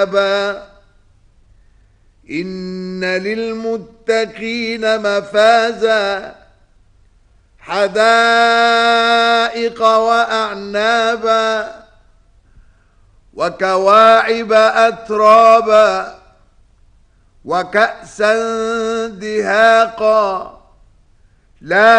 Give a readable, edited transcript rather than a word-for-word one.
إن للمتقين مفازا حدائق وأعنابا وكواعب أترابا وكأسا دهاقا لا